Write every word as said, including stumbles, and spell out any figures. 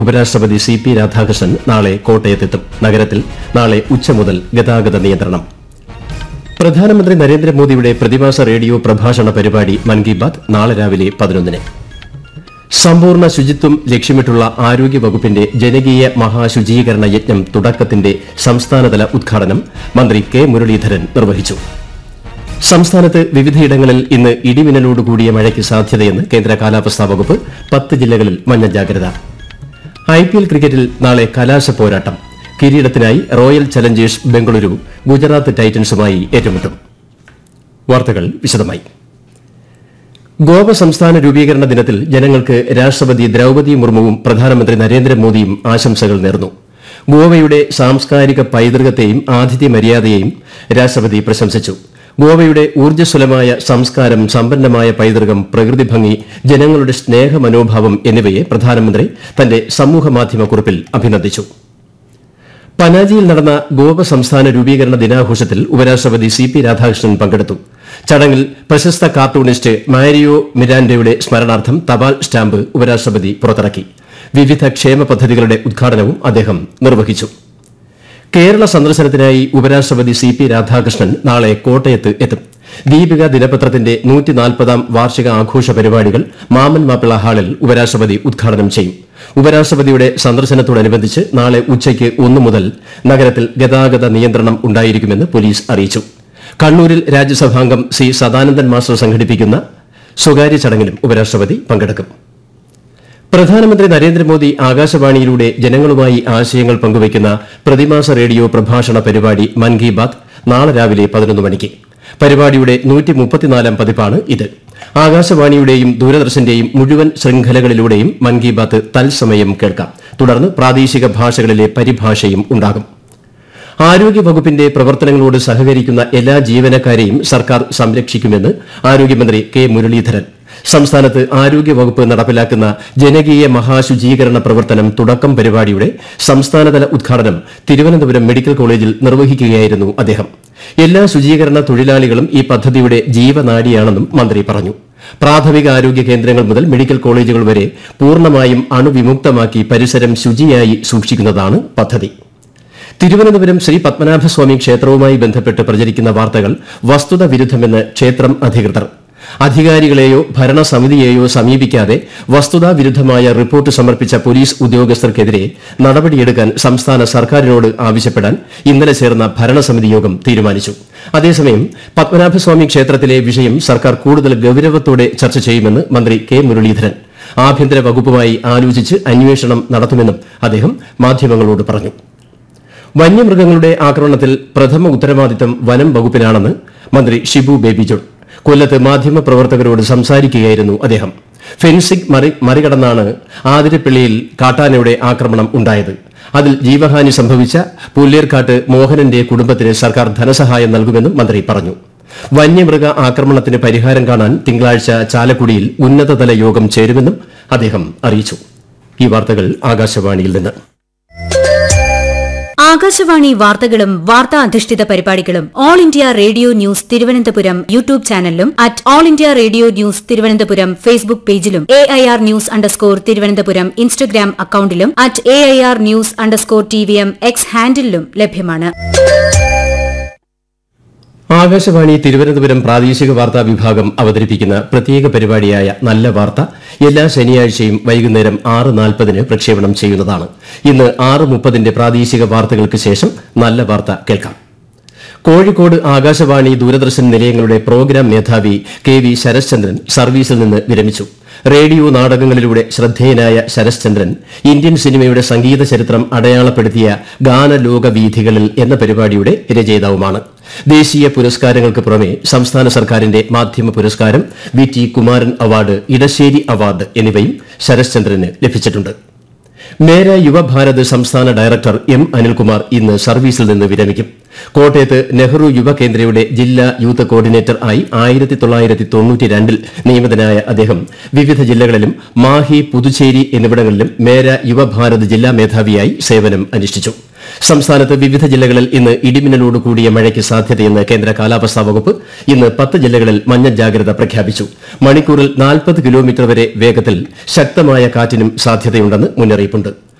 ഉപരാഷ്ട്രപതി C P Radhakrishnan നാളെ കോട്ടയത്തെത്തും. നഗരത്തിൽ നാളെ ഉച്ച മുതൽ ഗതാഗത നിയന്ത്രണം. പ്രധാനമന്ത്രി നരേന്ദ്രമോദിയുടെ പ്രതിമാസ റേഡിയോ പ്രഭാഷണ പരിപാടി മൻ കി ബാത് നാളെ രാവിലെ പതിനൊന്നിന്. സമ്പൂർണ്ണ ശുചിത്വം ലക്ഷ്യമിട്ടുള്ള ആരോഗ്യവകുപ്പിന്റെ ജനകീയ മഹാശുചീകരണ യജ്ഞം തുടക്കത്തിന്റെ സംസ്ഥാനതല ഉദ്ഘാടനം മന്ത്രി കെ മുരളീധരൻ നിർവഹിച്ചു. സംസ്ഥാനത്ത് വിവിധയിടങ്ങളിൽ ഇന്ന് ഇടിമിന്നലോടുകൂടിയ മഴയ്ക്ക് സാധ്യതയെന്ന് കേന്ദ്ര കാലാവസ്ഥാ വകുപ്പ്. പത്ത് ജില്ലകളിൽ മഞ്ഞ ജാഗ്രത. ഐ പി എൽ ക്രിക്കറ്റിൽ നാളെ കലാശ പോരാട്ടം. കിരീടത്തിനായി റോയൽ ചലഞ്ചേഴ്സ് ബംഗളൂരു ഗുജറാത്ത് ടൈറ്റൻസുമായി ഏറ്റുമുട്ടും. വാർത്തകൾ വിശദമായി. ഗോവ സംസ്ഥാന രൂപീകരണ ദിനത്തിൽ ജനങ്ങൾക്ക് രാഷ്ട്രപതി ദ്രൌപദി മുർമുവും പ്രധാനമന്ത്രി നരേന്ദ്രമോദിയും ആശംസകൾ നേർന്നു. ഗോവയുടെ സാംസ്കാരിക പൈതൃകത്തെയും ആതിഥ്യ മര്യാദയെയും രാഷ്ട്രപതി പ്രശംസിച്ചു. ഗോവയുടെ ഊർജ്ജസ്വലമായ സംസ്കാരം, സമ്പന്നമായ പൈതൃകം, പ്രകൃതി ഭംഗി, ജനങ്ങളുടെ സ്നേഹമനോഭാവം എന്നിവയെ പ്രധാനമന്ത്രി തന്റെ സമൂഹമാധ്യമ കുറിപ്പിൽ അഭിനന്ദിച്ചു. പനാജിയിൽ നടന്ന ഗോവ സംസ്ഥാന രൂപീകരണ ദിനാഘോഷത്തിൽ ഉപരാഷ്ട്രപതി സി പി രാധാകൃഷ്ണൻ പങ്കെടുത്തു. ചടങ്ങിൽ പ്രശസ്ത കാർട്ടൂണിസ്റ്റ് മാരിയോ മിരാൻഡയുടെ സ്മരണാർത്ഥം തപാൽ സ്റ്റാമ്പ് ഉപരാഷ്ട്രപതി പുറത്തിറക്കി. വിവിധ ക്ഷേമ പദ്ധതികളുടെ ഉദ്ഘാടനവും അദ്ദേഹം നിർവഹിച്ചു. കേരള സന്ദർശനത്തിനായി ഉപരാഷ്ട്രപതി സി പി രാധാകൃഷ്ണൻ നാളെ കോട്ടയത്ത് എത്തും. ദീപിക ദിനപത്രത്തിന്റെ നൂറ്റിനാൽപ്പതാം വാർഷിക ആഘോഷ പരിപാടികൾ മാമൻ മാപ്പിള ഹാളിൽ ഉപരാഷ്ട്രപതി ഉദ്ഘാടനം ചെയ്യും. ഉപരാഷ്ട്രപതിയുടെ സന്ദർശനത്തോടനുബന്ധിച്ച് നാളെ ഉച്ചയ്ക്ക് ഒന്നു മുതൽ നഗരത്തിൽ ഗതാഗത നിയന്ത്രണം ഉണ്ടായിരിക്കുമെന്ന് പോലീസ് അറിയിച്ചു. കണ്ണൂരിൽ രാജ്യസഭാംഗം സി സദാനന്ദൻ മാസ്റ്റർ സംഘടിപ്പിക്കുന്ന സ്വകാര്യ ചടങ്ങിലും ഉപരാഷ്ട്രപതി പങ്കെടുക്കും. പ്രധാനമന്ത്രി നരേന്ദ്രമോദി ആകാശവാണിയിലൂടെ ജനങ്ങളുമായി ആശയങ്ങൾ പങ്കുവയ്ക്കുന്ന പ്രതിമാസ റേഡിയോ പ്രഭാഷണ പരിപാടി മൻ കി ബാത് നാളെ രാവിലെ പതിനൊന്ന് മണിക്ക്. പരിപാടിയുടെ നൂറ്റി മുപ്പത്തിനാലാം പതിപ്പാണ് ഇത്. ആകാശവാണിയുടെയും ദൂരദർശന്റെയും മുഴുവൻ ശൃംഖലകളിലൂടെയും മൻ കി ബാത് തത്സമയം കേൾക്കാം. തുടർന്ന് പ്രാദേശിക ഭാഷകളിലെ പരിഭാഷയും ഉണ്ടാകും. ആരോഗ്യവകുപ്പിന്റെ പ്രവർത്തനങ്ങളോട് സഹകരിക്കുന്ന എല്ലാ ജീവനക്കാരെയും സർക്കാർ സംരക്ഷിക്കുമെന്ന് ആരോഗ്യമന്ത്രി കെ മുരളീധരൻ. സംസ്ഥാനത്ത് ആരോഗ്യവകുപ്പ് നടപ്പിലാക്കുന്ന ജനകീയ മഹാശുചീകരണ പ്രവർത്തനം തുടക്കം പരിപാടിയുടെ സംസ്ഥാനതല ഉദ്ഘാടനം തിരുവനന്തപുരം മെഡിക്കൽ കോളേജിൽ നിർവഹിക്കുകയായിരുന്നു അദ്ദേഹം. എല്ലാ ശുചീകരണ തൊഴിലാളികളും ഈ പദ്ധതിയുടെ ജീവനാഡിയാണെന്നും മന്ത്രി പറഞ്ഞു. പ്രാഥമിക ആരോഗ്യ കേന്ദ്രങ്ങൾ മുതൽ മെഡിക്കൽ കോളേജുകൾ വരെ പൂർണ്ണമായും അണുവിമുക്തമാക്കി പരിസരം ശുചിയായി സൂക്ഷിക്കുന്നതാണ് പദ്ധതി. തിരുവനന്തപുരം ശ്രീ പത്മനാഭസ്വാമി ക്ഷേത്രവുമായി ബന്ധപ്പെട്ട് പ്രചരിക്കുന്ന വാർത്തകൾ വസ്തുത വിരുദ്ധമെന്ന് ക്ഷേത്രം അധികൃതർ. അധികാരികളെയോ ഭരണസമിതിയെയോ സമീപിക്കാതെ വസ്തുതാവിരുദ്ധമായ റിപ്പോർട്ട് സമർപ്പിച്ച പോലീസ് ഉദ്യോഗസ്ഥർക്കെതിരെ നടപടിയെടുക്കാൻ സംസ്ഥാന സർക്കാരിനോട് ആവശ്യപ്പെടാൻ ഇന്നലെ ചേർന്ന ഭരണസമിതി യോഗം തീരുമാനിച്ചു. അതേസമയം പത്മനാഭസ്വാമി ക്ഷേത്രത്തിലെ വിഷയം സർക്കാർ കൂടുതൽ ഗൌരവത്തോടെ ചർച്ച ചെയ്യുമെന്ന് മന്ത്രി കെ മുരളീധരൻ. ആഭ്യന്തര വകുപ്പുമായി ആലോചിച്ച് അന്വേഷണം നടത്തുമെന്നും അദ്ദേഹം മാധ്യമങ്ങളോട് പറഞ്ഞു. വന്യമൃഗങ്ങളുടെ ആക്രമണത്തിൽ പ്രഥമ ഉത്തരവാദിത്തം വനം വകുപ്പിനാണെന്ന് മന്ത്രി ഷിബു ബേബി ജോൺ കൊല്ലത്ത് മാധ്യമപ്രവർത്തകരോട് സംസാരിക്കുകയായിരുന്നു അദ്ദേഹം. ഫെൻസിംഗ് മറികടന്നാണ് ആതിരപ്പള്ളിയിൽ കാട്ടാനയുടെ ആക്രമണം ഉണ്ടായത്. അതിൽ ജീവഹാനി സംഭവിച്ച പുല്ലേർക്കാട്ട് മോഹനന്റെ കുടുംബത്തിന് സർക്കാർ ധനസഹായം നൽകുമെന്നും മന്ത്രി പറഞ്ഞു. വന്യമൃഗ ആക്രമണത്തിന് പരിഹാരം കാണാൻ തിങ്കളാഴ്ച ചാലക്കുടിയിൽ ഉന്നതതല യോഗം ചേരുമെന്നും അദ്ദേഹം അറിയിച്ചു. ഈ വാർത്തകൾ ആകാശവാണിയിൽ നിന്ന്. ആകാശവാണി വാർത്തകളും വാർത്താ അധിഷ്ഠിത പരിപാടികളും all India radio news Thiruvananthapuram YouTube ചാനലിലും at all India radio news Thiruvananthapuram Facebook പേജിലും A I R news underscore Thiruvananthapuram Instagram അക്കൌണ്ടിലും at A I R news underscore T V M X ഹാൻഡിലും ലഭ്യമാണ്. ആകാശവാണി തിരുവനന്തപുരം പ്രാദേശിക വാർത്താ വിഭാഗം അവതരിപ്പിക്കുന്ന പ്രത്യേക പരിപാടിയായ നല്ല വാർത്ത എല്ലാ ശനിയാഴ്ചയും വൈകുന്നേരം ആറ് നാൽപ്പതിന് പ്രക്ഷേപണം ചെയ്യുന്നതാണ്. ഇന്ന് ആറ് മുപ്പതിന്റെ പ്രാദേശിക വാർത്തകൾക്ക് ശേഷം നല്ല വാർത്ത കേൾക്കാം. കോഴിക്കോട് ആകാശവാണി ദൂരദർശൻ നിലയങ്ങളുടെ പ്രോഗ്രാം മേധാവി കെ വി ശരശ്ചന്ദ്രൻ സർവീസിൽ നിന്ന് വിരമിച്ചു. റേഡിയോ നാടകങ്ങളിലൂടെ ശ്രദ്ധേയനായ ശരശ്ചന്ദ്രൻ ഇന്ത്യൻ സിനിമയുടെ സംഗീത ചരിത്രം അടയാളപ്പെടുത്തിയ ഗാനലോകവീഥികളിൽ എന്ന പരിപാടിയുടെ രചയിതാവുമാണ്. ദേശീയ പുരസ്കാരങ്ങൾക്ക് പുറമെ സംസ്ഥാന സർക്കാരിന്റെ മാധ്യമ പുരസ്കാരം, V T Kumaran award, Edasseri award എന്നിവയും ശരശ്ചന്ദ്രന് ലഭിച്ചിട്ടുണ്ട്. മേര യുവഭാരത് സംസ്ഥാന ഡയറക്ടർ എം അനിൽകുമാർ ഇന്ന് സർവീസിൽ നിന്ന് വിരമിക്കും. കോട്ടയത്ത് നെഹ്റു യുവകേന്ദ്രയുടെ ജില്ലാ യൂത്ത് കോർഡിനേറ്റർ ആയി ആയിരത്തി തൊള്ളായിരത്തി തൊണ്ണൂറ്റി രണ്ടിൽ നിയമിതനായ അദ്ദേഹം വിവിധ ജില്ലകളിലും മാഹി, പുതുച്ചേരി എന്നിവിടങ്ങളിലും മേര യുവഭാരത് ജില്ലാ മേധാവിയായി സേവനം അനുഷ്ഠിച്ചു. സംസ്ഥാനത്ത് വിവിധ ജില്ലകളിൽ ഇന്ന് ഇടിമിന്നലോട് കൂടിയ മഴയ്ക്ക് സാധ്യതയെന്ന് കേന്ദ്ര കാലാവസ്ഥാ വകുപ്പ്. ഇന്ന് പത്ത് ജില്ലകളിൽ മഞ്ഞ ജാഗ്രത പ്രഖ്യാപിച്ചു. മണിക്കൂറിൽ നാൽപ്പത് കിലോമീറ്റർ വരെ വേഗത്തിൽ ശക്തമായ കാറ്റിനും സാധ്യതയുണ്ടെന്ന് മുന്നറിയിപ്പുണ്ട്.